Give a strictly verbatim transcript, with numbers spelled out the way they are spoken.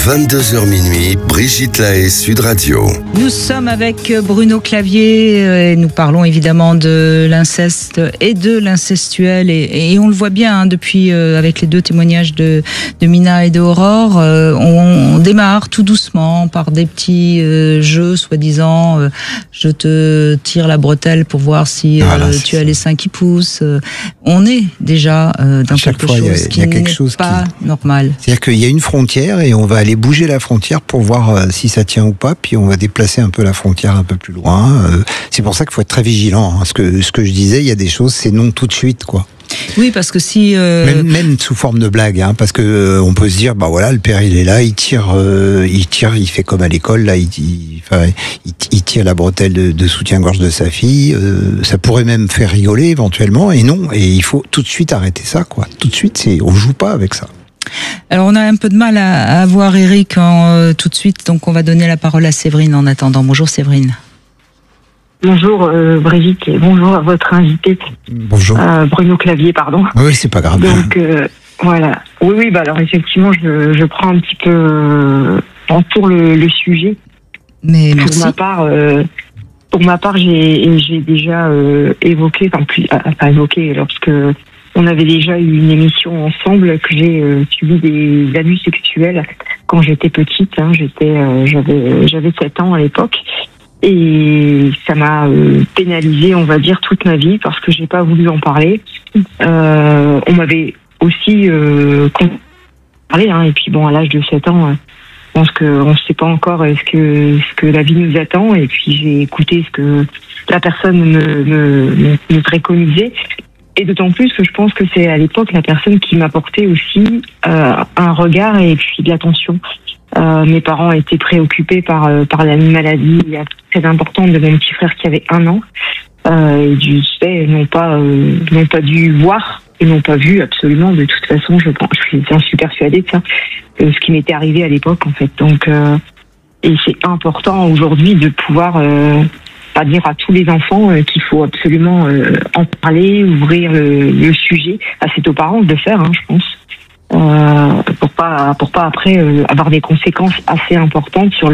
vingt-deux heures minuit, Brigitte Lahaie, Sud Radio. Nous sommes avec Bruno Clavier et nous parlons évidemment de l'inceste et de l'incestuel et, et on le voit bien hein, depuis euh, avec les deux témoignages de, de Mina et de Aurore, euh, on, on démarre tout doucement par des petits euh, jeux soi-disant euh, je te tire la bretelle pour voir si euh, voilà, tu as ça. Les seins qui poussent. Euh, on est déjà euh, dans Chaque quelque fois, chose y a, qui y a quelque n'est chose pas qui... normal. C'est-à-dire qu'il y a une frontière et on va aller bouger la frontière pour voir euh, si ça tient ou pas, puis on va déplacer un peu la frontière un peu plus loin. Euh, c'est pour ça qu'il faut être très vigilant. Hein. Ce que, ce que je disais, il y a des choses, c'est non tout de suite, quoi. Oui, parce que si euh... même, même sous forme de blague, hein, parce que euh, on peut se dire, bah voilà, le père il est là, il tire, euh, il tire, il fait comme à l'école, là, il, il, enfin, il, il tire la bretelle de, de soutien-gorge de sa fille. Euh, ça pourrait même faire rigoler éventuellement, et non, et il faut tout de suite arrêter ça, quoi. Tout de suite, c'est, on joue pas avec ça. Alors on a un peu de mal à, à voir Eric en, euh, tout de suite, donc on va donner la parole à Séverine en attendant. Bonjour Séverine. Bonjour euh, Brigitte et bonjour à votre invité. Bonjour. Euh, Bruno Clavier, pardon. Oui, c'est pas grave. Donc euh, voilà. Oui, oui, bah alors effectivement, je, je prends un petit peu euh, en tour le, le sujet. Mais pour merci. ma part, euh, pour ma part, j'ai, j'ai déjà euh, évoqué, enfin plus, ah, pas évoqué, lorsque on avait déjà eu une émission ensemble que j'ai euh, subi des abus sexuels quand j'étais petite. Hein, j'étais, euh, j'avais, j'avais sept ans à l'époque. Et ça m'a euh, pénalisée, on va dire, toute ma vie parce que j'ai pas voulu en parler. Euh, on m'avait aussi euh, parlé, hein, et puis bon, à l'âge de sept ans, je pense qu'on ne sait pas encore ce que ce que la vie nous attend. Et puis j'ai écouté ce que la personne me, me, me préconisait. Et d'autant plus que je pense que c'est à l'époque la personne qui m'apportait aussi euh, un regard et puis de l'attention. Euh, mes parents étaient préoccupés par euh, par la maladie très importante de mon petit frère qui avait un an. Euh, et du fait, n'ont pas euh, n'ont pas dû voir et n'ont pas vu absolument. De toute façon, je pense, je suis, je suis persuadée de ça, de ce qui m'était arrivé à l'époque en fait. Donc, euh, et c'est important aujourd'hui de pouvoir euh, pas dire à tous les enfants euh, qu'il faut absolument euh, en parler, ouvrir le, le sujet. Ah, c'est aux parents de le faire, hein, je pense. Euh, pour pas pour pas après euh, avoir des conséquences assez importantes sur le